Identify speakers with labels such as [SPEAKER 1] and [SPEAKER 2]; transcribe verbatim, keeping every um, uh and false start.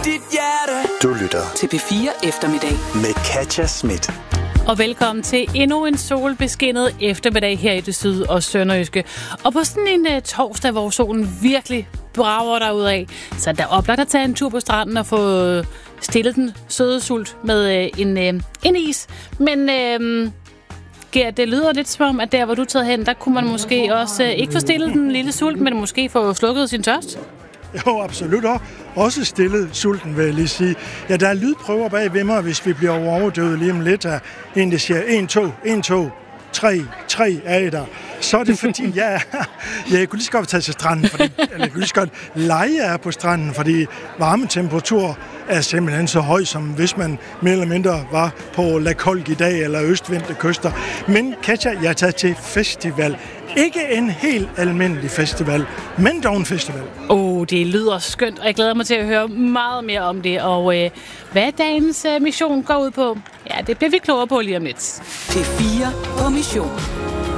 [SPEAKER 1] dit hjerte.
[SPEAKER 2] Du lytter
[SPEAKER 3] til P fire Eftermiddag
[SPEAKER 2] med Katja Schmidt.
[SPEAKER 4] Og velkommen til endnu en solbeskinnet eftermiddag her i det syd- og sønderjyske. Og på sådan en uh, torsdag, hvor solen virkelig brager derudad, så er der oplagt at tage en tur på stranden og få stillet den søde sult med uh, en, uh, en is. Men uh, Gert, det lyder lidt som om, at der, hvor du er taget hen, der kunne man måske også uh, ikke få stillet den lille sult, men måske få slukket sin tørst.
[SPEAKER 5] Jo, absolut. Også stillet sulten, vil jeg lige sige. Ja, der er lydprøver bag ved mig, hvis vi bliver overdøvet lige om lidt af en, der siger en, to, en, to, tre, tre er I der. Så er det fordi, ja, ja, jeg kunne lige så godt tage til stranden, fordi, eller jeg kunne lige så godt lege jer på stranden, fordi varmetemperatur er simpelthen så høj, som hvis man mere eller mindre var på La Colgue i dag, eller østvendte kyster. Men Katja, jeg er taget til festival. Ikke en helt almindelig festival, men dog en festival.
[SPEAKER 4] Åh, oh, det lyder skønt, og jeg glæder mig til at høre meget mere om det. Og øh, hvad dagens øh, mission går ud på, ja, det bliver vi klogere på lige om lidt.
[SPEAKER 3] P fire på mission.